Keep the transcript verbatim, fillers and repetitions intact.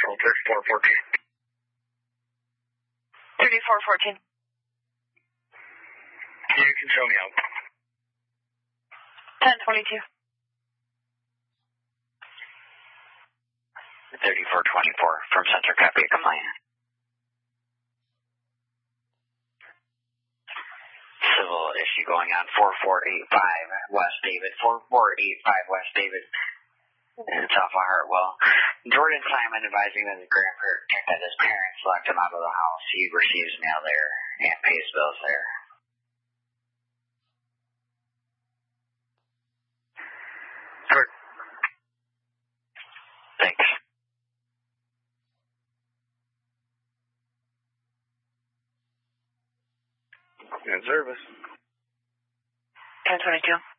Central, thirty-four fourteen. thirty-four fourteen. You can show me out. ten twenty-two. thirty-four twenty-four from Center, copy, come on. Civil issue going on four four eight five West David, four four eight five West David. And it's off of Hartwell. Jordan Simon advising that his grandparent that his parents locked him out of the house. He receives mail there and pays bills there. Good. Thanks. In service. ten twenty-two.